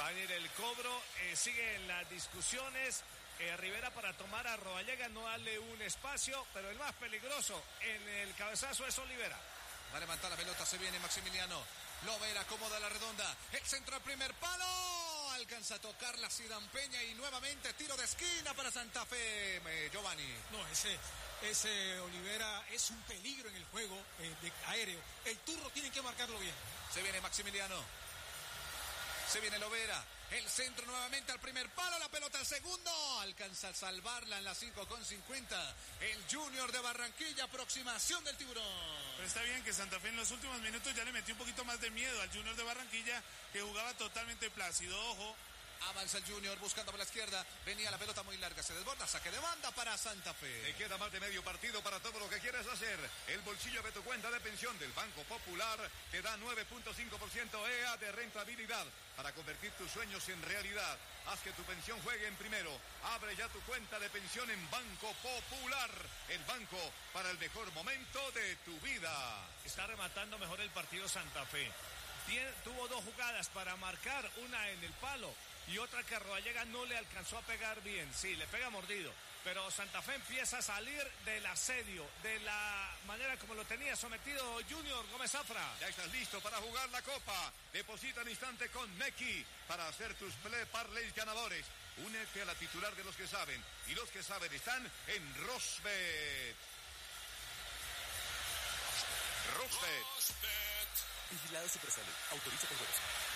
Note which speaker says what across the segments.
Speaker 1: Va a venir el cobro, siguen las discusiones. Rivera para tomar a Rodallega, no darle un espacio, pero el más peligroso en el cabezazo es Olivera.
Speaker 2: Va a levantar la pelota, se viene Maximiliano. Lovera acomoda la redonda. El centro al primer palo. Alcanza a tocar la Sidampeña y nuevamente tiro de esquina para Santa Fe. Giovanni.
Speaker 3: No, ese Olivera es un peligro en el juego de aéreo. El turno tienen que marcarlo bien.
Speaker 2: Se viene Maximiliano. Se viene Lovera. El centro nuevamente al primer palo. La pelota al segundo. Alcanza a salvarla en la 5:50. El Junior de Barranquilla. Aproximación del tiburón.
Speaker 4: Pero está bien que Santa Fe en los últimos minutos ya le metió un poquito más de miedo al Junior de Barranquilla, que jugaba totalmente plácido. Ojo.
Speaker 2: Avanza el Junior buscando por la izquierda. Venía la pelota muy larga. Se desborda. Saque de banda para Santa Fe.
Speaker 5: Te queda más de medio partido para todo lo que quieras hacer. El bolsillo de tu cuenta de pensión del Banco Popular te da 9.5% EA de rentabilidad para convertir tus sueños en realidad. Haz que tu pensión juegue en primero. Abre ya tu cuenta de pensión en Banco Popular. El banco para el mejor momento de tu vida.
Speaker 1: Está rematando mejor el partido Santa Fe. Tuvo dos jugadas para marcar, una en el palo y otra que Rodallega no le alcanzó a pegar bien. Sí, le pega mordido, pero Santa Fe empieza a salir del asedio, de la manera como lo tenía sometido Junior Gómez Zafra.
Speaker 5: Ya estás listo para jugar la Copa. Deposita al instante con Neki para hacer tus parlays ganadores. Únete a la titular de los que saben, y los que saben están en Rosbet. Rosbet.
Speaker 6: Vigilado Supersalud. Autoriza con juegos.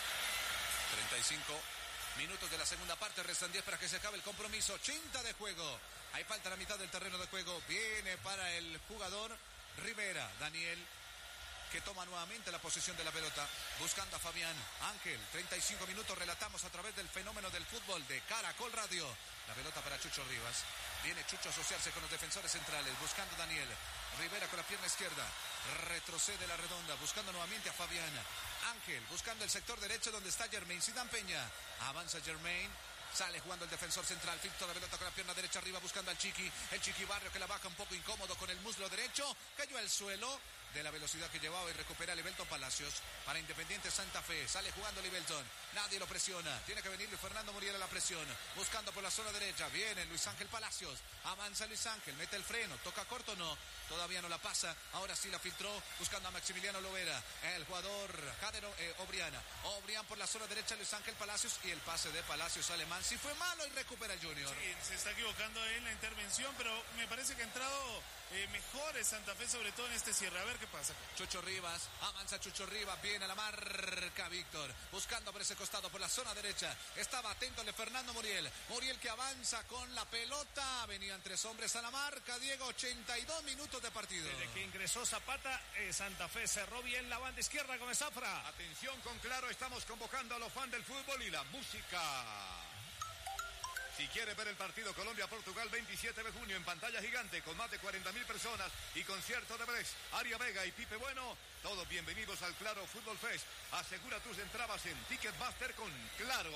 Speaker 2: 35 minutos de la segunda parte. Restan 10 para que se acabe el compromiso. 80 de juego. Ahí falta la mitad del terreno de juego. Viene para el jugador Rivera. Daniel, que toma nuevamente la posesión de la pelota. Buscando a Fabián Ángel. 35 minutos. Relatamos a través del fenómeno del fútbol de Caracol Radio. La pelota para Chucho Rivas. Viene Chucho a asociarse con los defensores centrales. Buscando a Daniel. Rivera con la pierna izquierda. Retrocede la redonda. Buscando nuevamente a Fabián Ángel. Buscando el sector derecho donde está Germain Sidampeña. Avanza Germain. Sale jugando el defensor central. Filtro de pelota con la pierna derecha arriba buscando al Chiqui. El Chiqui Barrio que la baja un poco incómodo con el muslo derecho. Cayó al suelo de la velocidad que llevaba y recupera Libelton Palacios para Independiente Santa Fe. Sale jugando Libelton. Nadie lo presiona. Tiene que venir Luis Fernando Muriel a la presión. Buscando por la zona derecha. Viene Luis Ángel Palacios. Avanza Luis Ángel. Mete el freno. Toca corto, no. Todavía no la pasa. Ahora sí la filtró. Buscando a Maximiliano Lovera. El jugador Jadero Obriana. Obrián por la zona derecha. Luis Ángel Palacios. Y el pase de Palacios alemán. Sí fue malo y recupera el Junior.
Speaker 4: Sí, se está equivocando en la intervención, pero me parece que ha entrado mejor Santa Fe, sobre todo en este cierre. A ver qué pasa.
Speaker 2: Chucho Rivas, avanza Chucho Rivas, viene a la marca Víctor, buscando por ese costado, por la zona derecha. Estaba atento Fernando Muriel. Muriel que avanza con la pelota. Venían tres hombres a la marca, Diego, 82 minutos de partido.
Speaker 1: Desde que ingresó Zapata, Santa Fe cerró bien la banda izquierda con Zafra.
Speaker 5: Atención con Claro, estamos convocando a los fans del fútbol y la música. Si quiere ver el partido Colombia-Portugal 27 de junio en pantalla gigante con más de 40.000 personas y concierto de Brex, Aria Vega y Pipe Bueno, todos bienvenidos al Claro Fútbol Fest. Asegura tus entradas en Ticketmaster con Claro.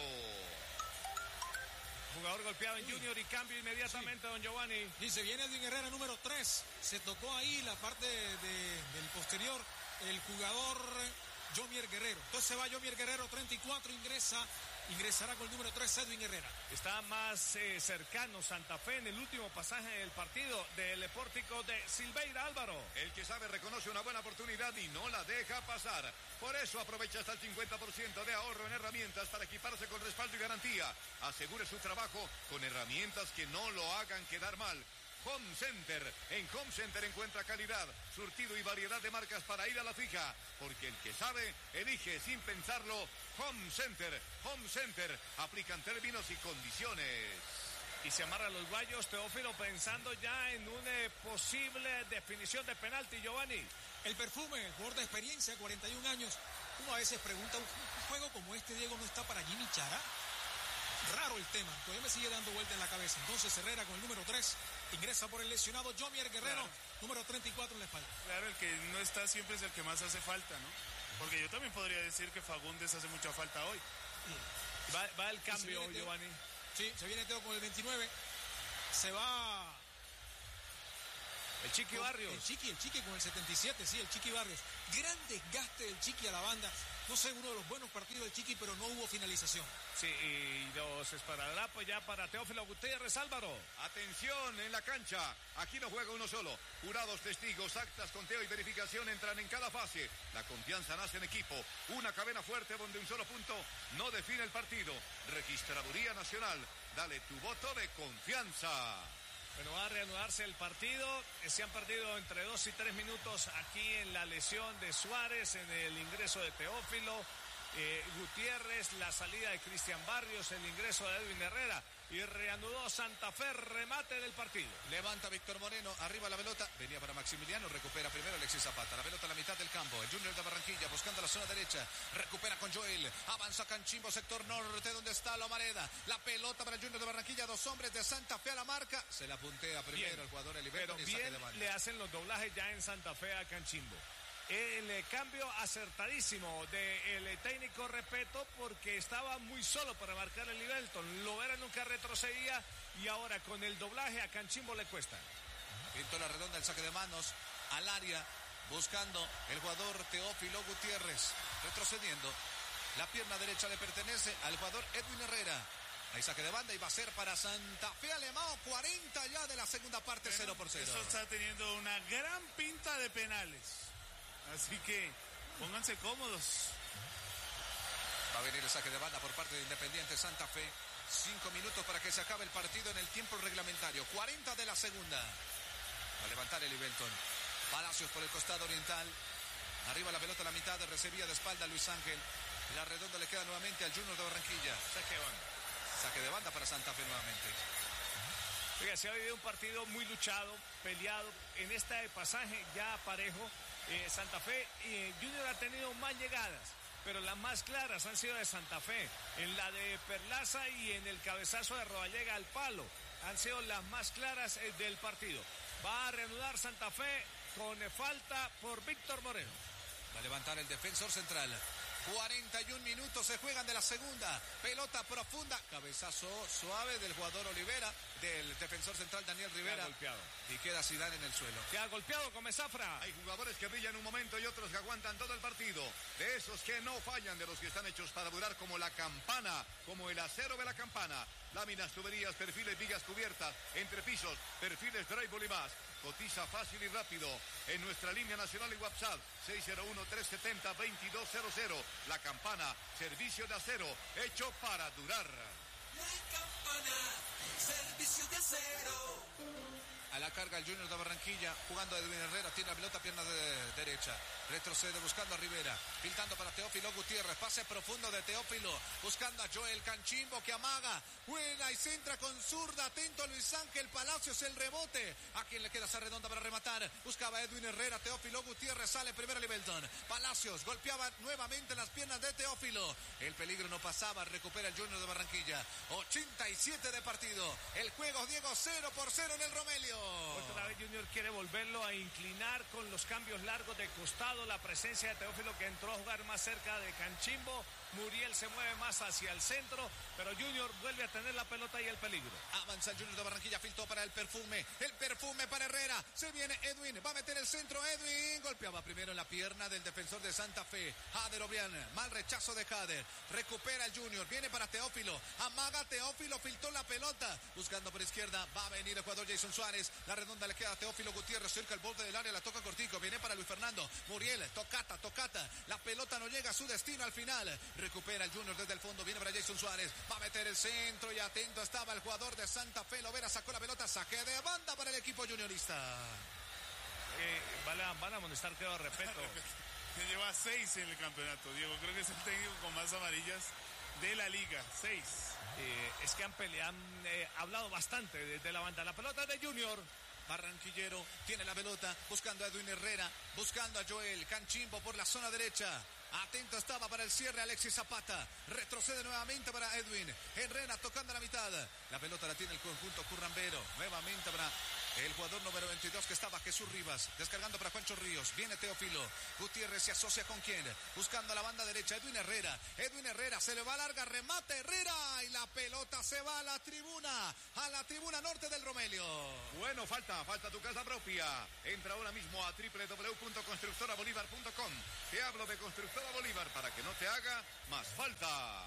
Speaker 1: Jugador golpeado en Junior y cambio inmediatamente, don Giovanni.
Speaker 3: Dice, viene Edwin Herrera número 3. Se tocó ahí la parte del posterior. El jugador Jomier Guerrero. Entonces se va Jomier Guerrero, 34, ingresará con el número 3, Edwin Herrera.
Speaker 1: Está más cercano Santa Fe en el último pasaje del partido del pórtico de Silveira, Álvaro.
Speaker 5: El que sabe reconoce una buena oportunidad y no la deja pasar. Por eso aprovecha hasta el 50% de ahorro en herramientas para equiparse con respaldo y garantía. Asegure su trabajo con herramientas que no lo hagan quedar mal. Home Center. En Home Center encuentra calidad, surtido y variedad de marcas para ir a la fija. Porque el que sabe, elige sin pensarlo. Home Center. Home Center. Aplican términos y condiciones.
Speaker 1: Y se amarran los guayos, Teófilo, pensando ya en una posible definición de penalti, Giovanni.
Speaker 3: El perfume, el jugador de experiencia, 41 años. Uno a veces pregunta, ¿un juego como este, Diego, no está para Jimmy Chará? Raro el tema, todavía me sigue dando vuelta en la cabeza. Entonces Herrera con el número 3 ingresa por el lesionado Jomier Guerrero, claro. Número 34 en la espalda.
Speaker 4: Claro, el que no está siempre es el que más hace falta, ¿no? Porque yo también podría decir que Fagundes hace mucha falta hoy.
Speaker 1: Sí. Va el cambio, Giovanni.
Speaker 3: Sí, se viene Teo con el 29. Se va
Speaker 1: el Chiqui Barrios.
Speaker 3: El Chiqui con el 77, sí, el Chiqui Barrios. Gran desgaste del Chiqui a la banda. no sé, uno de los buenos partidos del Chiqui, pero no hubo finalización.
Speaker 1: Sí, y los esperará pues ya para Teófilo Gutiérrez, Álvaro.
Speaker 5: Atención en la cancha, aquí no juega uno solo. Jurados, testigos, actas, conteo y verificación entran en cada fase. La confianza nace en equipo, una cadena fuerte donde un solo punto no define el partido. Registraduría Nacional, dale tu voto de confianza.
Speaker 1: Bueno, va a reanudarse el partido. Se han perdido entre 2 y 3 minutos aquí en la lesión de Suárez, en el ingreso de Teófilo Gutiérrez, la salida de Cristian Barrios, el ingreso de Edwin Herrera. Y reanudó Santa Fe, remate del partido.
Speaker 2: Levanta Víctor Moreno, arriba la pelota, venía para Maximiliano, recupera primero Alexis Zapata, la pelota a la mitad del campo, el Junior de Barranquilla buscando la zona derecha, recupera con Joel, avanza Canchimbo, sector norte, donde está Lomareda, la pelota para el Junior de Barranquilla, 2 hombres de Santa Fe a la marca, se la puntea primero bien, el jugador Eliberto.
Speaker 1: Pero bien le hacen los doblajes ya en Santa Fe a Canchimbo. El cambio acertadísimo del técnico Repeto, porque estaba muy solo para marcar el Livelton. Lovera nunca retrocedía y ahora con el doblaje a Canchimbo le cuesta.
Speaker 2: Pintó la redonda, el saque de manos al área, buscando el jugador Teófilo Gutiérrez, retrocediendo. La pierna derecha le pertenece al jugador Edwin Herrera. Hay saque de banda y va a ser para Santa Fe Alemão, 40 ya de la segunda parte, bueno, 0-0.
Speaker 4: Esto está teniendo una gran pinta de penales. Así que pónganse cómodos.
Speaker 2: Va a venir el saque de banda por parte de Independiente Santa Fe. 5 minutos para que se acabe el partido en el tiempo reglamentario. 40 de la segunda. Va a levantar el Livelton. Palacios por el costado oriental. Arriba la pelota a la mitad. Recibía de espalda Luis Ángel. La redonda le queda nuevamente al Junior de Barranquilla.
Speaker 1: Saque de banda.
Speaker 2: Saque de banda para Santa Fe nuevamente.
Speaker 1: Oiga, se ha vivido un partido muy luchado, peleado. En este pasaje ya parejo. Santa Fe y Junior ha tenido más llegadas, pero las más claras han sido de Santa Fe. En la de Perlaza y en el cabezazo de Rodallega al palo han sido las más claras del partido. Va a reanudar Santa Fe con falta por Víctor Moreno.
Speaker 2: Va a levantar el defensor central. 41 minutos se juegan de la segunda. Pelota profunda. Cabezazo suave del jugador Olivera, del defensor central Daniel Rivera.
Speaker 1: Queda golpeado.
Speaker 2: Y queda Zidane en el suelo.
Speaker 1: Queda golpeado con Zafra.
Speaker 5: Hay jugadores que brillan un momento y otros que aguantan todo el partido. De esos que no fallan, de los que están hechos para durar, como la campana, como el acero de la campana. Láminas, tuberías, perfiles, vigas cubiertas, entrepisos, perfiles, drywall y más. Cotiza fácil y rápido en nuestra línea nacional y WhatsApp 601-370-2200. La Campana, servicio de acero hecho para durar.
Speaker 7: La Campana, servicio de acero.
Speaker 2: A la carga el Junior de Barranquilla, jugando a Edwin Herrera, tiene la pelota, pierna derecha, retrocede buscando a Rivera, filtrando para Teófilo Gutiérrez, pase profundo de Teófilo, buscando a Joel Canchimbo que amaga, buena y centra con zurda, atento Luis Ángel Palacios, el rebote, a quien le queda esa redonda para rematar, buscaba a Edwin Herrera, Teófilo Gutiérrez, sale primero Livelton, Palacios golpeaba nuevamente las piernas de Teófilo, el peligro no pasaba, recupera el Junior de Barranquilla, 87 de partido, el juego Diego 0-0 en el Romelio.
Speaker 1: Otra vez Junior quiere volverlo a inclinar con los cambios largos de costado, la presencia de Teófilo que entró a jugar más cerca de Canchimbo, Muriel se mueve más hacia el centro, pero Junior vuelve a tener la pelota y el peligro.
Speaker 2: Avanza el Junior de Barranquilla, filtró para el perfume para Herrera, se viene Edwin, va a meter el centro Edwin, golpeaba primero en la pierna del defensor de Santa Fe, Jader Obrián, mal rechazo de Jader, recupera el Junior, viene para Teófilo, amaga Teófilo, filtró la pelota, buscando por izquierda, va a venir el jugador Jason Suárez, la redonda le queda a Teófilo Gutiérrez, cerca el borde del área, la toca cortico, viene para Luis Fernando, Muriel, tocata, la pelota no llega a su destino al final, recupera el Junior desde el fondo, viene para Jason Suárez, va a meter el centro y atento estaba el jugador de Santa Fe, Lovera sacó la pelota, saque de banda para el equipo juniorista.
Speaker 1: Van a amonestar, creo, a Repeto.
Speaker 4: Se lleva 6 en el campeonato, Diego, creo que es el técnico con más amarillas de la liga, 6.
Speaker 1: Es que han hablado bastante desde la banda. La pelota de Junior.
Speaker 2: Barranquillero tiene la pelota, buscando a Edwin Herrera, buscando a Joel Canchimbo por la zona derecha. Atento estaba para el cierre Alexis Zapata. Retrocede nuevamente para Edwin Herrera tocando a la mitad. La pelota la tiene el conjunto currambero. Nuevamente para El jugador número 22 que estaba Jesús Rivas, descargando para Juancho Ríos, viene Teófilo, Gutiérrez se asocia con quién, buscando a la banda derecha, Edwin Herrera, se le va larga, remate Herrera y la pelota se va a la tribuna norte del Romelio.
Speaker 5: Bueno, falta tu casa propia. Entra ahora mismo a www.constructorabolívar.com. Te hablo de Constructora Bolívar para que no te haga más falta.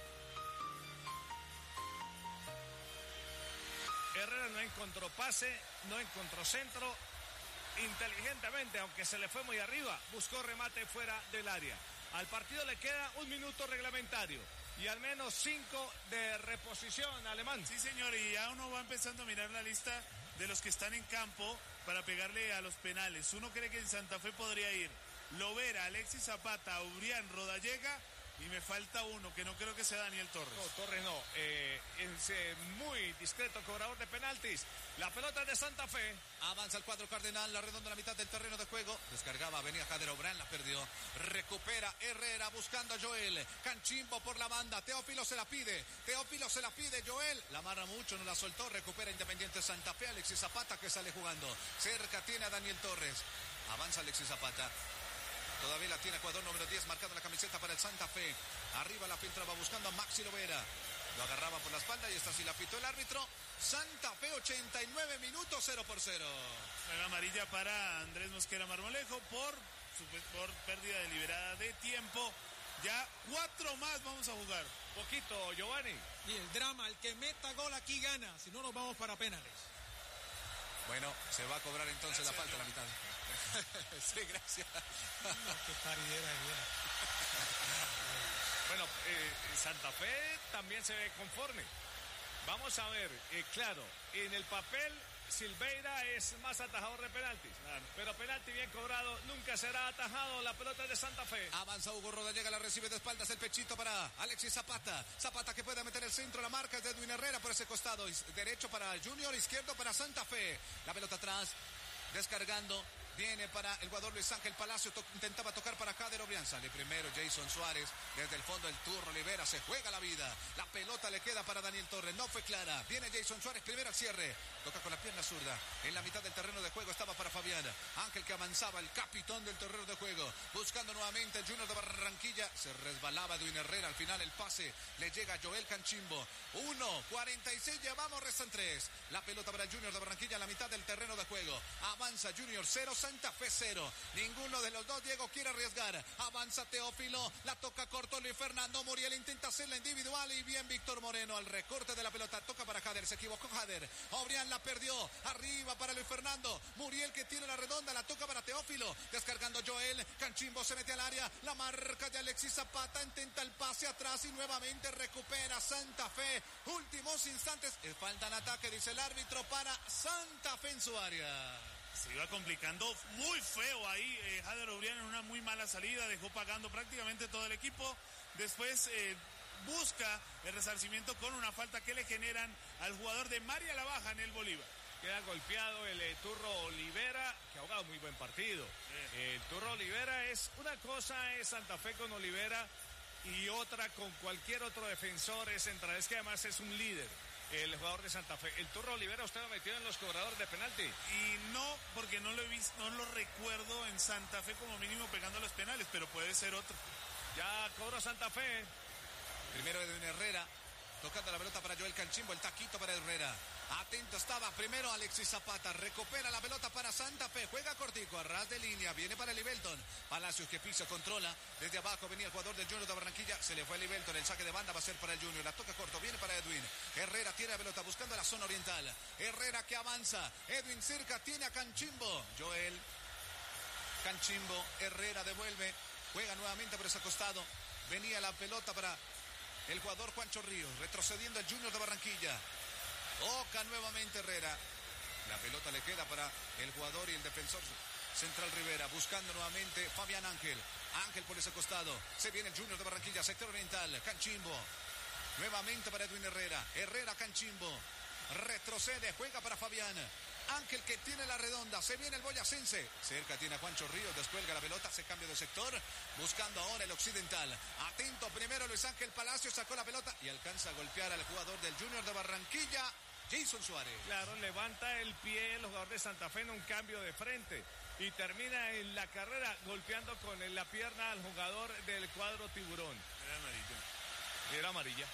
Speaker 1: Herrera no encontró pase, no encontró centro. Inteligentemente, aunque se le fue muy arriba, buscó remate fuera del área. Al partido le queda 1 minuto reglamentario y al menos 5 de reposición, Alemán.
Speaker 4: Sí, señor, y ya uno va empezando a mirar la lista de los que están en campo para pegarle a los penales. Uno cree que en Santa Fe podría ir Lovera, Alexis Zapata, Ubrián, Rodallega, y me falta uno, que no creo que sea Daniel Torres.
Speaker 1: No, Torres no. Es muy discreto cobrador de penaltis. La pelota es de Santa Fe.
Speaker 2: Avanza el cuadro cardenal, la redonda a la mitad del terreno de juego. Descargaba, venía Jader Obrán, la perdió. Recupera Herrera buscando a Joel. Canchimbo por la banda. Teófilo se la pide, Joel. La amarra mucho, no la soltó. Recupera Independiente Santa Fe. Alexis Zapata que sale jugando. Cerca tiene a Daniel Torres. Avanza Alexis Zapata. Todavía la tiene jugador número 10 marcando la camiseta para el Santa Fe. Arriba la filtraba buscando a Maxi Lovera. Lo agarraba por la espalda y esta sí la pitó el árbitro. Santa Fe 89 minutos 0-0.
Speaker 4: Una amarilla para Andrés Mosquera Marmolejo por pérdida deliberada de tiempo. Ya 4 más vamos a jugar.
Speaker 1: Poquito, Giovanni.
Speaker 3: Y el drama, el que meta gol aquí gana, si no nos vamos para penales.
Speaker 2: Bueno, se va a cobrar entonces
Speaker 4: Gracias,
Speaker 2: la falta a la mitad. Sí, gracias.
Speaker 3: No, qué paridera es buena.
Speaker 1: Bueno, Santa Fe también se ve conforme. Vamos a ver, claro, en el papel Silveira es más atajador de penaltis, pero penalti bien cobrado nunca será atajado. La pelota es de Santa Fe.
Speaker 2: Avanza Hugo Rodallega, la recibe de espaldas, el pechito para Alexis Zapata. Zapata que puede meter el centro, la marca es de Edwin Herrera por ese costado. Derecho para Junior, izquierdo para Santa Fe. La pelota atrás, descargando. Viene para el jugador Luis Ángel Palacio, intentaba tocar para Jader Obrián, sale primero Jason Suárez, desde el fondo el Turro Olivera, se juega la vida, la pelota le queda para Daniel Torres, no fue clara, viene Jason Suárez primero al cierre, toca con la pierna zurda, en la mitad del terreno de juego estaba para Fabián, Ángel que avanzaba, el capitán del terreno de juego, buscando nuevamente el Junior de Barranquilla, se resbalaba Edwin Herrera, al final el pase le llega a Joel Canchimbo, 1:46, llevamos, restan 3, la pelota para el Junior de Barranquilla en la mitad del terreno de juego, avanza Junior 0, Santa Fe 0. Ninguno de los dos, Diego, quiere arriesgar. Avanza Teófilo, la toca corto Luis Fernando Muriel, intenta hacerla individual y bien Víctor Moreno al recorte de la pelota, toca para Jader, se equivocó Jader, Obrián la perdió, arriba para Luis Fernando Muriel que tiene la redonda, la toca para Teófilo, descargando Joel, Canchimbo se mete al área, la marca de Alexis Zapata, intenta el pase atrás y nuevamente recupera Santa Fe, últimos instantes, falta en ataque, dice el árbitro para Santa Fe en su área.
Speaker 4: Se iba complicando muy feo ahí Jader Obrián en una muy mala salida, dejó pagando prácticamente todo el equipo, después busca el resarcimiento con una falta que le generan al jugador de María la Baja en el Bolívar.
Speaker 1: Queda golpeado el Turro Olivera, que ha jugado muy buen partido. El Turro Olivera es una cosa, es Santa Fe con Olivera y otra con cualquier otro defensor central, es que además es un líder. El jugador de Santa Fe. El Turro Olivera, usted lo metió en los cobradores de penalti.
Speaker 4: Y no, porque no lo he visto, no lo recuerdo en Santa Fe como mínimo pegando los penales, pero puede ser otro.
Speaker 1: Ya cobró Santa Fe.
Speaker 2: Primero Edwin Herrera, tocando la pelota para Joel Canchimbo, el taquito para Herrera. Atento estaba primero Alexis Zapata, recupera la pelota para Santa Fe, juega cortico, a ras de línea, viene para Livelton, Palacios que pisa, controla, desde abajo venía el jugador del Junior de Barranquilla, se le fue Livelton, el saque de banda va a ser para el Junior, la toca corto, viene para Edwin, Herrera tiene la pelota buscando la zona oriental, Herrera que avanza, Edwin cerca, tiene a Canchimbo, Joel Canchimbo, Herrera devuelve, juega nuevamente por ese costado, venía la pelota para el jugador Juancho Ríos, retrocediendo el Junior de Barranquilla. Toca nuevamente Herrera. La pelota le queda para el jugador y el defensor central Rivera. Buscando nuevamente Fabián Ángel. Ángel por ese costado. Se viene el Junior de Barranquilla, sector oriental. Canchimbo. Nuevamente para Edwin Herrera. Herrera Canchimbo. Retrocede, juega para Fabián. Ángel que tiene la redonda, se viene el boyacense, cerca tiene a Juancho Ríos, descuelga la pelota, se cambia de sector, buscando ahora el occidental, atento primero Luis Ángel Palacio, sacó la pelota y alcanza a golpear al jugador del Junior de Barranquilla, Jason Suárez.
Speaker 1: Claro, levanta el pie el jugador de Santa Fe en un cambio de frente y termina en la carrera golpeando con la pierna al jugador del cuadro tiburón.
Speaker 4: Era amarillo.
Speaker 1: Era amarilla.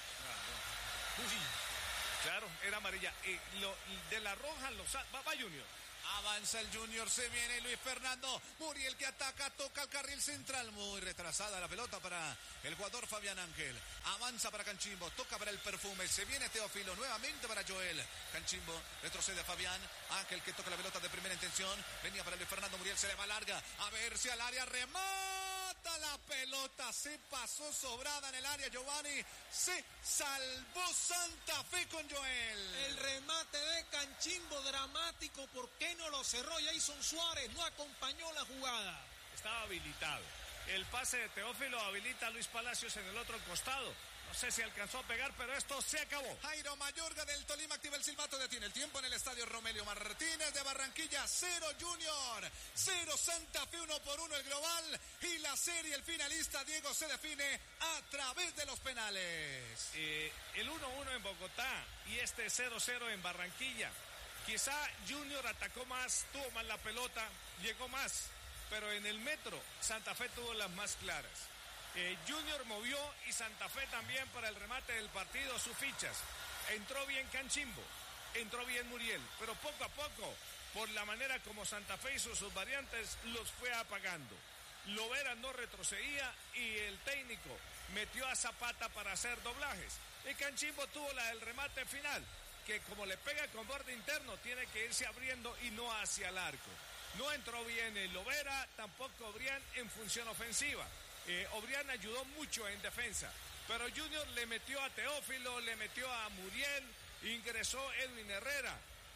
Speaker 1: Claro, era amarilla. De la roja va Junior.
Speaker 2: Avanza el Junior, se viene Luis Fernando. Muriel que ataca, toca el carril central. Muy retrasada la pelota para el jugador Fabián Ángel. Avanza para Canchimbo, toca para el Perfume. Se viene Teófilo, nuevamente para Joel. Canchimbo, retrocede Fabián Ángel que toca la pelota de primera intención. Venía para Luis Fernando, Muriel se le va larga. A ver si al área remata la pelota. Se pasó sobrada en el área Giovanni. Se salvó Santa Fe con Joel.
Speaker 3: El remate de Canchimbo dramático. ¿Por qué no lo cerró Jason Suárez? No acompañó la jugada.
Speaker 1: Estaba habilitado. El pase de Teófilo habilita a Luis Palacios en el otro costado. No sé si alcanzó a pegar, pero esto se acabó.
Speaker 2: Jairo Mayorga del Tolima activa el silbato, detiene el tiempo en el estadio Romelio Martínez de Barranquilla. 0 Junior, 0 Santa Fe, 1-1 el global. Y la serie, el finalista Diego, se define a través de los penales.
Speaker 1: El 1-1 en Bogotá y este 0-0 en Barranquilla. Quizá Junior atacó más, tuvo más la pelota, llegó más, pero en el metro Santa Fe tuvo las más claras. Junior movió y Santa Fe también para el remate del partido sus fichas. Entró bien Canchimbo, entró bien Muriel, pero poco a poco, por la manera como Santa Fe hizo sus variantes, los fue apagando. Lovera no retrocedía y el técnico metió a Zapata para hacer doblajes. Y Canchimbo tuvo la del remate final, que como le pega con borde interno, tiene que irse abriendo y no hacia el arco. No entró bien el Lovera, tampoco Obrián en función ofensiva. Obrián ayudó mucho en defensa, pero Junior le metió a Teófilo, le metió a Muriel, ingresó Edwin Herrera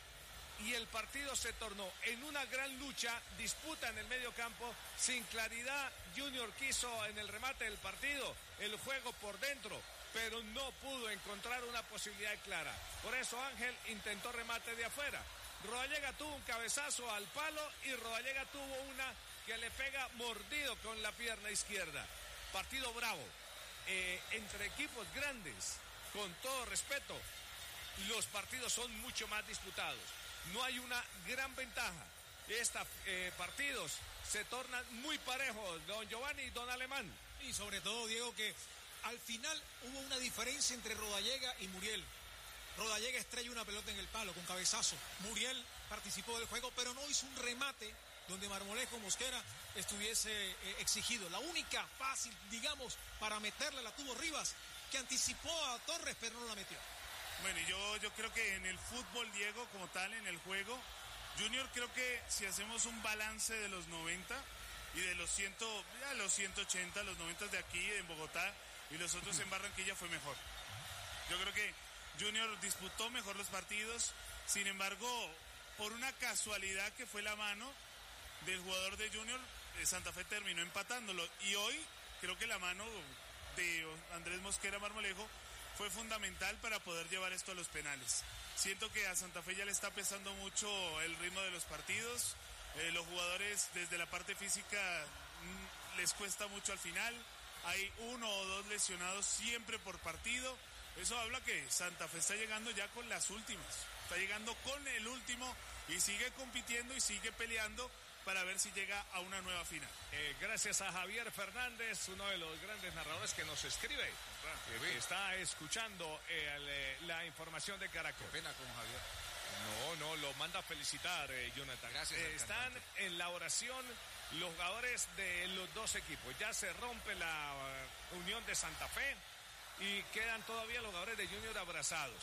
Speaker 1: y el partido se tornó en una gran lucha, disputa en el medio campo, sin claridad. Junior quiso en el remate del partido el juego por dentro, pero no pudo encontrar una posibilidad clara. Por eso Ángel intentó remate de afuera. Rodallega tuvo un cabezazo al palo y Rodallega tuvo una que le pega mordido con la pierna izquierda. Partido bravo. Entre equipos grandes, con todo respeto, los partidos son mucho más disputados. No hay una gran ventaja. Estos partidos se tornan muy parejos, don Giovanni y don Alemán.
Speaker 3: Y sobre todo, Diego, que al final hubo una diferencia entre Rodallega y Muriel. Rodallega estrella una pelota en el palo con cabezazo. Muriel participó del juego, pero no hizo un remate donde Marmolejo Mosquera estuviese exigido. La única fácil, digamos, para meterla la tuvo Rivas, que anticipó a Torres, pero no la metió.
Speaker 4: Bueno, y yo creo que en el fútbol, Diego, como tal, en el juego, Junior, creo que si hacemos un balance de los 90 y de los 180, los 90 de aquí en Bogotá y los otros en Barranquilla, fue mejor. Yo creo que Junior disputó mejor los partidos, sin embargo, por una casualidad que fue la mano del jugador de Junior, Santa Fe terminó empatándolo. Y hoy creo que la mano de Andrés Mosquera Marmolejo fue fundamental para poder llevar esto a los penales. Siento que a Santa Fe ya le está pesando mucho el ritmo de los partidos. Los jugadores desde la parte física les cuesta mucho al final. Hay 1 o 2 lesionados siempre por partido. Eso habla que Santa Fe está llegando ya con las últimas. Está llegando con el último y sigue compitiendo y sigue peleando para ver si llega a una nueva final.
Speaker 1: Gracias a Javier Fernández, uno de los grandes narradores que nos escribe, que está escuchando la información de Caracol.
Speaker 2: Qué pena con Javier.
Speaker 1: No, lo manda a felicitar, Jonathan.
Speaker 2: Gracias.
Speaker 1: Están en la oración los jugadores de los dos equipos. Ya se rompe la unión de Santa Fe y quedan todavía los jugadores de Junior abrazados.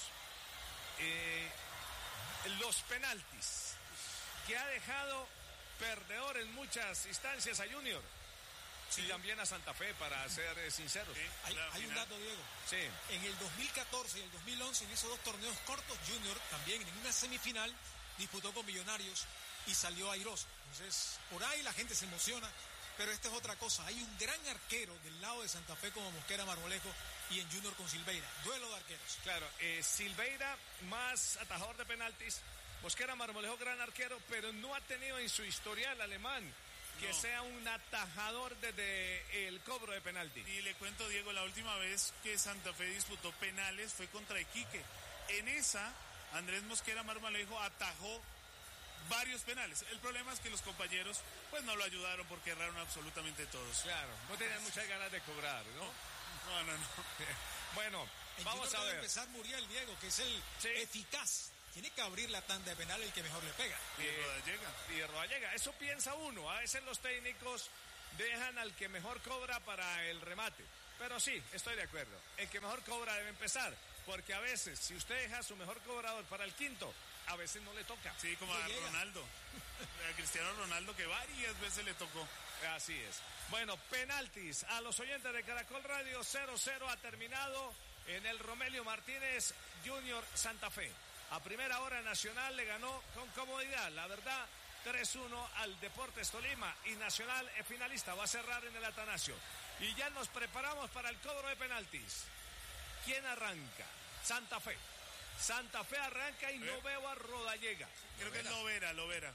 Speaker 1: Los penaltis que ha dejado perdedor en muchas instancias a Junior, sí, y también a Santa Fe, para ser sinceros.
Speaker 4: Sí,
Speaker 3: hay un dato, Diego.
Speaker 1: Sí.
Speaker 3: En el 2014 y el 2011, en esos 2 torneos cortos, Junior también en una semifinal disputó con Millonarios y salió airoso. Entonces, por ahí la gente se emociona, pero esta es otra cosa. Hay un gran arquero del lado de Santa Fe como Mosquera Marmolejo y en Junior con Silveira. Duelo de arqueros.
Speaker 1: Claro, Silveira más atajador de penaltis. Mosquera Marmolejo, gran arquero, pero no ha tenido en su historial alemán que sea un atajador desde el cobro de penalti.
Speaker 4: Y le cuento, Diego, la última vez que Santa Fe disputó penales fue contra Iquique. En esa, Andrés Mosquera Marmolejo atajó varios penales. El problema es que los compañeros pues no lo ayudaron porque erraron absolutamente todos.
Speaker 1: Claro, no tenían muchas ganas de cobrar, ¿no?
Speaker 4: No.
Speaker 1: Bueno, vamos a ver.
Speaker 3: Empezar Muriel, Diego, que es el eficaz. Tiene que abrir la tanda de penal el que mejor le pega.
Speaker 1: Y Rodallega. Eso piensa uno. A veces los técnicos dejan al que mejor cobra para el remate. Pero sí, estoy de acuerdo. El que mejor cobra debe empezar. Porque a veces, si usted deja a su mejor cobrador para el quinto, a veces no le toca.
Speaker 4: Sí, como a Ronaldo. A Cristiano Ronaldo, que varias veces le tocó.
Speaker 1: Así es. Bueno, penaltis a los oyentes de Caracol Radio. 0-0 ha terminado en el Romelio Martínez Junior Santa Fe. A primera hora Nacional le ganó con comodidad, la verdad, 3-1 al Deportes Tolima. Y Nacional es finalista, va a cerrar en el Atanasio. Y ya nos preparamos para el cobro de penaltis. ¿Quién arranca? Santa Fe. Santa Fe arranca y no veo a Rodallega.
Speaker 4: Creo que es Lovera.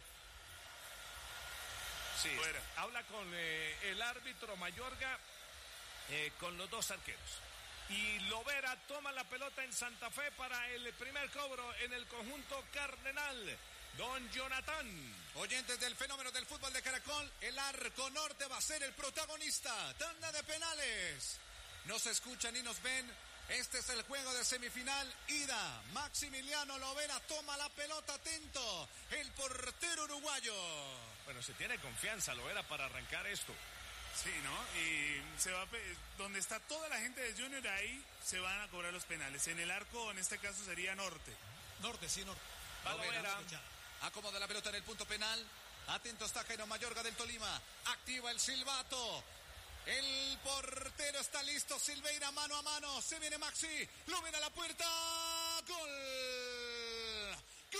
Speaker 1: Sí, habla con el árbitro Mayorga, con los dos arqueros. Y Lovera toma la pelota en Santa Fe para el primer cobro en el conjunto cardenal. Don Jonathan.
Speaker 2: Oyentes del fenómeno del fútbol de Caracol, el Arco Norte va a ser el protagonista. Tanda de penales. Nos escuchan y nos ven. Este es el juego de semifinal. Ida. Maximiliano Lovera toma la pelota, atento. El portero uruguayo.
Speaker 1: Bueno, se tiene confianza Lovera para arrancar esto.
Speaker 4: Sí, ¿no? Y se va donde está toda la gente de Junior, ahí se van a cobrar los penales. En el arco, en este caso, sería Norte.
Speaker 3: Norte.
Speaker 1: Va Lovera.
Speaker 2: Acomoda la pelota en el punto penal. Atento está Jairo Mayorga del Tolima. Activa el silbato. El portero está listo. Silveira mano a mano. Se viene Maxi. Lovera a la puerta. ¡Gol!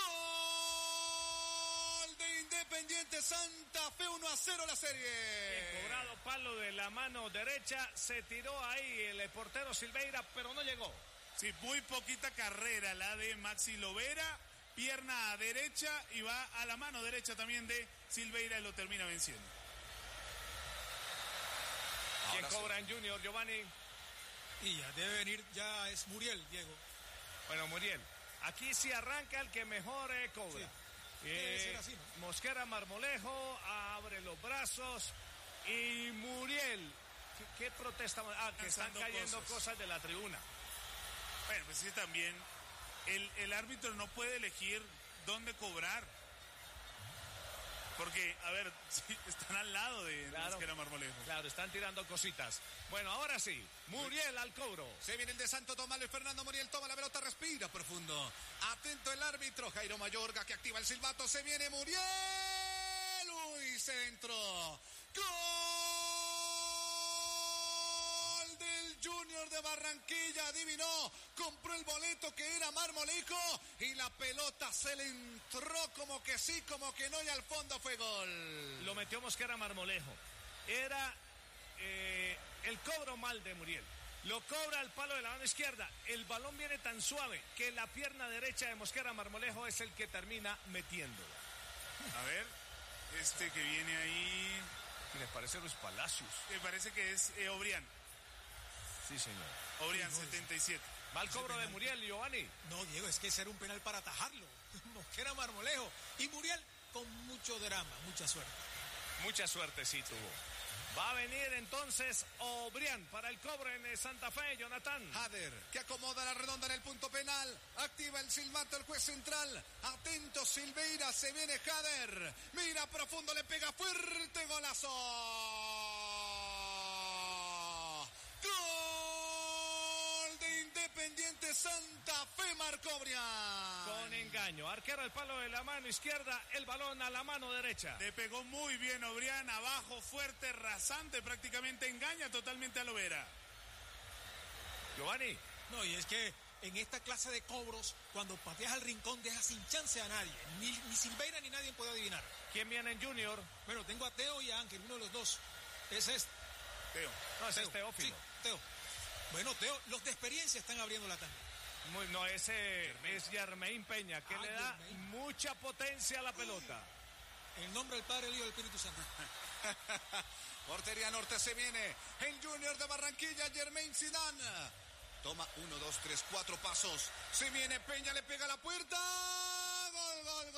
Speaker 2: ¡Gol de Independiente Santa Fe! 1-0 la serie.
Speaker 1: Cobrado palo de la mano derecha. Se tiró ahí el portero Silveira, pero no llegó.
Speaker 4: Sí, muy poquita carrera la de Maxi Lovera. Pierna derecha y va a la mano derecha también de Silveira y lo termina venciendo.
Speaker 1: ¿Quién cobra en Junior, Giovanni?
Speaker 3: Y ya debe venir, ya es Muriel, Diego.
Speaker 1: Bueno, Muriel, aquí sí arranca el que mejor cobra.
Speaker 3: Sí. Debe ser así, ¿no?
Speaker 1: Mosquera Marmolejo abre los brazos y Muriel, ¿qué protesta? Que están cayendo cosas de la tribuna.
Speaker 4: Bueno, pues sí, también el árbitro no puede elegir dónde cobrar. Porque, a ver, sí, están al lado de Mosquera Marmolejo.
Speaker 1: Claro, están tirando cositas. Bueno, ahora sí, Muriel al cobro.
Speaker 2: Se viene el de Santo Tomás, el Fernando Muriel toma la pelota, respira profundo. Atento el árbitro, Jairo Mayorga, que activa el silbato. Se viene Muriel. Uy, centro. ¡Gol del Junior de Barranquilla! Adivinó, compró el boleto que era Marmolejo y la pelota se le entró como que sí, como que no, y al fondo fue gol.
Speaker 1: Lo metió Mosquera Marmolejo. Era el cobro mal de Muriel. Lo cobra al palo de la mano izquierda. El balón viene tan suave que la pierna derecha de Mosquera Marmolejo es el que termina metiéndola.
Speaker 4: A ver, este que viene ahí.
Speaker 1: ¿Qué les parece Luis Palacios?
Speaker 4: Me parece que es Obrián.
Speaker 1: Sí, señor.
Speaker 4: Obrián, 77.
Speaker 1: Va al cobro de Muriel, Giovanni.
Speaker 3: No, Diego, es que ese era un penal para atajarlo. Mosquera Marmolejo. Y Muriel con mucho drama, mucha suerte.
Speaker 1: Mucha suerte sí tuvo. Va a venir entonces Obrián para el cobro en Santa Fe, Jonathan.
Speaker 2: Hader, que acomoda la redonda en el punto penal. Activa el silbato el juez central. Atento Silveira, se viene Hader. Mira profundo, le pega fuerte, golazo. Gol de Independiente Santa Fe, marcó Obrián.
Speaker 1: Con engaño, arquero al palo de la mano izquierda, el balón a la mano derecha.
Speaker 4: Le pegó muy bien Obrián, abajo, fuerte, rasante, prácticamente engaña totalmente a Lovera.
Speaker 1: Giovanni.
Speaker 3: No, y es que en esta clase de cobros, cuando pateas al rincón, dejas sin chance a nadie. Ni Silveira ni nadie puede adivinar.
Speaker 1: ¿Quién viene en Junior?
Speaker 3: Bueno, tengo a Teo y a Ángel, uno de los dos. Ese es
Speaker 4: Teo.
Speaker 1: No, ese es Teófilo.
Speaker 3: Sí, Teo. Bueno, Teo, los de experiencia están abriendo la tanda.
Speaker 1: No, ese es Yermain Peña, que le da
Speaker 3: Yermain.
Speaker 1: mucha potencia a la pelota.
Speaker 3: En el nombre del Padre, el Hijo y del Espíritu Santo.
Speaker 2: Portería norte, se viene el Junior de Barranquilla, Jermaine Zidane. Toma 1, 2, 3, 4 pasos. Se viene Peña, le pega a la puerta. Gol, gol,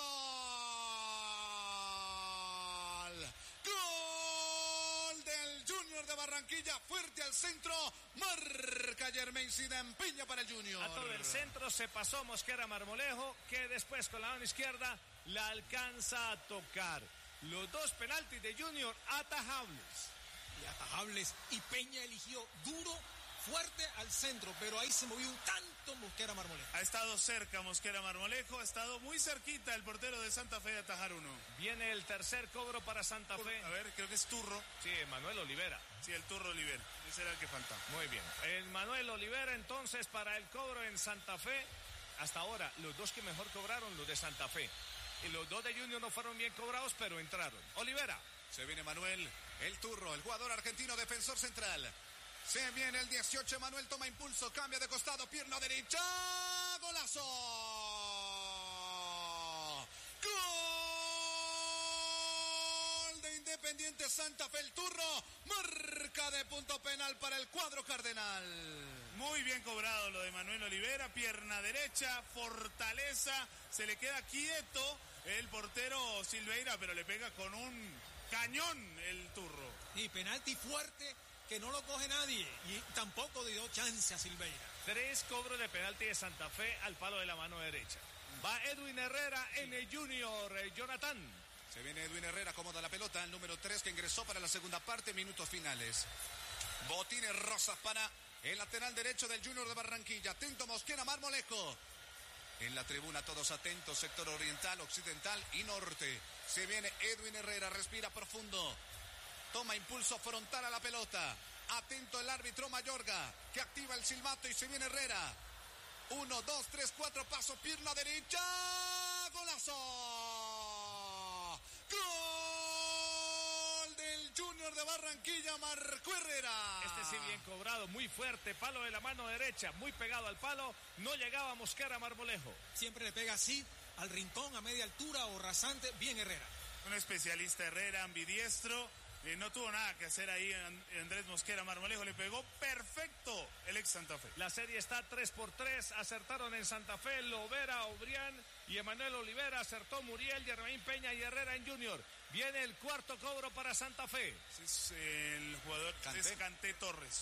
Speaker 2: gol. Gol del Junior de Barranquilla. Fuerte al centro. Marca Jermain Zidane. Peña para el Junior.
Speaker 1: A todo el centro se pasó Mosquera Marmolejo, que después con la mano izquierda la alcanza a tocar. Los dos penaltis de Junior atajables.
Speaker 3: Y Peña eligió duro, fuerte al centro, pero ahí se movió un tanto Mosquera Marmolejo.
Speaker 4: Ha estado cerca Mosquera Marmolejo, ha estado muy cerquita el portero de Santa Fe de atajar uno.
Speaker 1: Viene el tercer cobro para Santa Fe.
Speaker 4: A ver, creo que es Turro.
Speaker 1: Sí, Manuel Olivera.
Speaker 4: Sí, el Turro Olivera. Ese era el que faltaba.
Speaker 1: Muy bien. El Manuel Olivera entonces para el cobro en Santa Fe. Hasta ahora, los dos que mejor cobraron, los de Santa Fe. Y los dos de Junior no fueron bien cobrados, pero entraron. Olivera.
Speaker 2: Se viene Manuel, el Turro, el jugador argentino, defensor central. Se viene el 18, Manuel toma impulso, cambia de costado, pierna derecha. ¡Golazo! ¡Gol de Independiente Santa Fe, el Turro! Marca de punto penal para el cuadro cardenal.
Speaker 4: Muy bien cobrado lo de Manuel Olivera, pierna derecha, fortaleza, se le queda quieto el portero Silveira, pero le pega con un cañón el Turro.
Speaker 3: Y penalti fuerte que no lo coge nadie y tampoco dio chance a Silveira.
Speaker 1: 3 cobros de penalti de Santa Fe al palo de la mano derecha. Va Edwin Herrera en el Junior, Jonathan.
Speaker 2: Se viene Edwin Herrera, acomoda la pelota, el número 3 que ingresó para la segunda parte, minutos finales. Botines rosas para el lateral derecho del Junior de Barranquilla. Atento Mosquera Marmolejo. En la tribuna todos atentos, sector oriental, occidental y norte. Se viene Edwin Herrera, respira profundo. Toma impulso frontal a la pelota. Atento el árbitro Mayorga, que activa el silbato y se viene Herrera. 1, 2, 3, 4 pasos, pierna derecha. ¡Golazo! ¡Gol del Junior de Barranquilla! Marcó Herrera.
Speaker 1: Este sí bien cobrado, muy fuerte, palo de la mano derecha, muy pegado al palo, no llegaba Mosquera Marmolejo.
Speaker 3: Siempre le pega así, al rincón, a media altura o rasante, bien Herrera.
Speaker 4: Un especialista Herrera, ambidiestro, no tuvo nada que hacer ahí Andrés Mosquera Marmolejo, le pegó perfecto el ex Santa Fe.
Speaker 1: La serie está 3-3, acertaron en Santa Fe, Lovera, Obrián y Emanuel Olivera, acertó Muriel, Jermain Peña y Herrera en Junior. Viene el cuarto cobro para Santa Fe.
Speaker 4: Es el jugador Canté Torres.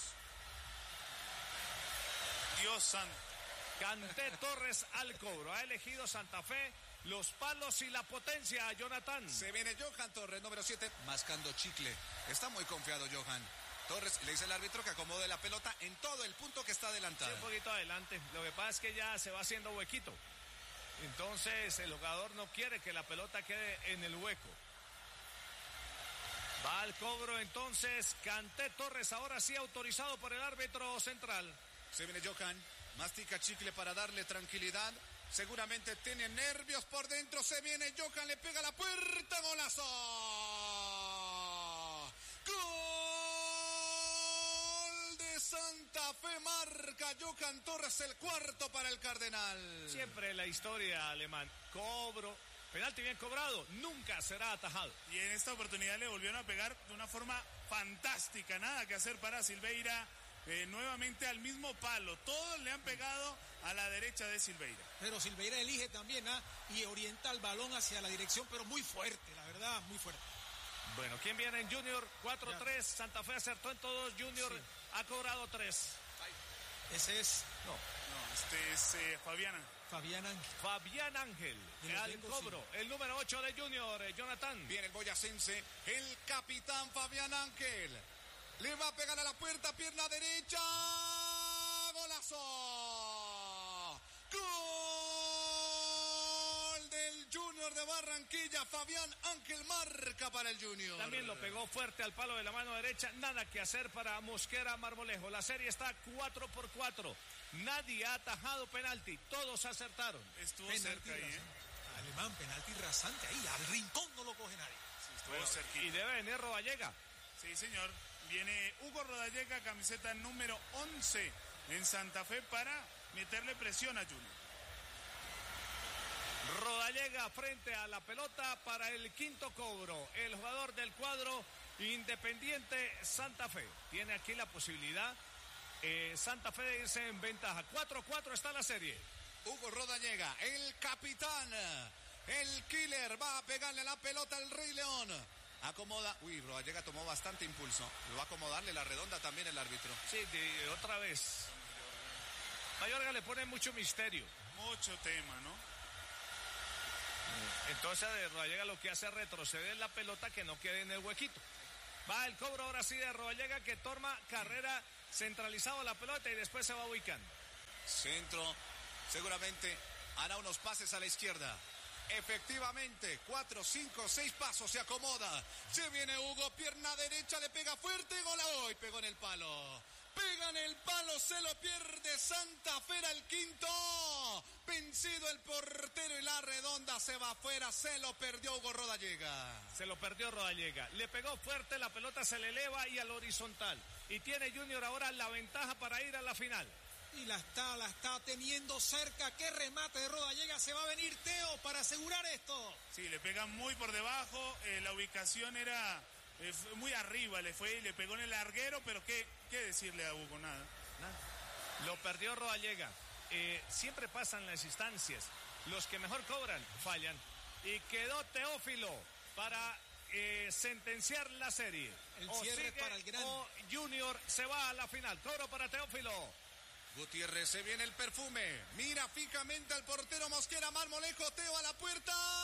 Speaker 4: Dios santo.
Speaker 1: Canté Torres al cobro, ha elegido Santa Fe los palos y la potencia, Jonathan.
Speaker 2: Se viene Johan Torres, número 7, mascando chicle. Está muy confiado Johan Torres. Le dice el árbitro que acomode la pelota en todo el punto que está adelantado.
Speaker 1: Sí, un poquito adelante. Lo que pasa es que ya se va haciendo huequito. Entonces el jugador no quiere que la pelota quede en el hueco. Va al cobro entonces Canté Torres, ahora sí autorizado por el árbitro central.
Speaker 2: Se viene Johan, mastica chicle para darle tranquilidad. Seguramente tiene nervios por dentro. Se viene Johan, le pega a la puerta. ¡Golazo! ¡Gol de Santa Fe! Marca Johan Torres, el cuarto para el Cardenal.
Speaker 1: Siempre la historia alemán. Cobro, penalti bien cobrado, nunca será atajado.
Speaker 4: Y en esta oportunidad le volvieron a pegar de una forma fantástica. Nada que hacer para Silveira. Nuevamente al mismo palo. Todos le han pegado a la derecha de Silveira.
Speaker 3: Pero Silveira elige también y orienta el balón hacia la dirección, pero muy fuerte, la verdad, muy fuerte.
Speaker 1: Bueno, ¿quién viene en Junior? 4-3, Santa Fe acertó en todos, Junior sí ha cobrado 3.
Speaker 3: Ese es...
Speaker 4: No, este es Fabián
Speaker 3: Ángel.
Speaker 1: Fabián Ángel, al cobro, sí. El número 8 de Junior, Jonathan.
Speaker 2: Viene el boyacense, el capitán Fabián Ángel. Le va a pegar a la puerta, pierna derecha. ¡Golazo! ¡Gol del Junior de Barranquilla! Fabián Ángel marca para el Junior.
Speaker 1: También lo pegó fuerte al palo de la mano derecha. Nada que hacer para Mosquera Marmolejo. La serie está 4-4. Nadie ha atajado penalti. Todos acertaron.
Speaker 4: Estuvo
Speaker 3: penalti
Speaker 4: cerca ahí,
Speaker 3: Alemán, penalti rasante ahí. Al rincón no lo coge nadie.
Speaker 4: Sí, estuvo cerquita.
Speaker 1: Y debe venir Rodallega.
Speaker 4: Sí, señor. Viene Hugo Rodallega, camiseta número 11 en Santa Fe para meterle presión a Junior.
Speaker 1: Rodallega frente a la pelota para el quinto cobro. El jugador del cuadro Independiente Santa Fe tiene aquí la posibilidad Santa Fe de irse en ventaja. 4-4 está la serie.
Speaker 2: Hugo Rodallega, el capitán, el killer, va a pegarle la pelota al Rey León. Acomoda. Uy, Rodallega tomó bastante impulso. Lo va a acomodarle la redonda también el árbitro.
Speaker 1: Sí, otra vez. Mayorga le pone mucho misterio.
Speaker 4: Mucho tema, ¿no?
Speaker 1: Entonces Rodallega lo que hace es retroceder la pelota que no quede en el huequito. Va el cobro ahora sí de Rodallega, que toma carrera centralizado la pelota y después se va ubicando.
Speaker 2: Centro, seguramente hará unos pases a la izquierda. Efectivamente, 4, 5, 6 pasos, se acomoda. Se viene Hugo, pierna derecha, le pega fuerte, gol hoy, pegó en el palo. Pega en el palo, se lo pierde Santa Fe el quinto. Vencido el portero y la redonda se va afuera, se lo perdió Hugo Rodallega.
Speaker 1: Se lo perdió Rodallega. Le pegó fuerte, la pelota se le eleva y al horizontal. Y tiene Junior ahora la ventaja para ir a la final.
Speaker 3: Y la está teniendo cerca. Qué remate de Rodallega. Se va a venir Teo para asegurar esto.
Speaker 4: Sí, le pega muy por debajo. La ubicación era muy arriba. Le fue y le pegó en el larguero. Pero qué decirle a Hugo, nada.
Speaker 1: Lo perdió Rodallega. Siempre pasan las instancias. Los que mejor cobran fallan. Y quedó Teófilo para sentenciar la serie.
Speaker 3: El cierre para el gran.
Speaker 1: O Junior se va a la final. Cobro para Teófilo.
Speaker 2: Gutiérrez, se viene el perfume. Mira fijamente al portero Mosquera, Marmolejo, Teo a la puerta.